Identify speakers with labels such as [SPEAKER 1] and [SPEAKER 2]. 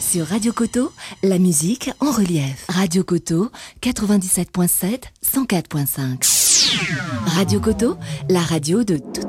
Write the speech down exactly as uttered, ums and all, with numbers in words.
[SPEAKER 1] Sur Radio Coteau, la musique en relief. Radio Coteau, quatre-vingt-dix-sept point sept, cent quatre point cinq. Radio Coteau, la radio de toute